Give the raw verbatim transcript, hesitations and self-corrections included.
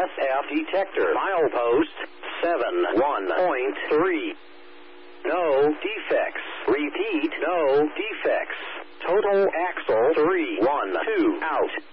S F detector. Milepost seven one point three. No defects. Repeat, no defects. Total axle three one two out.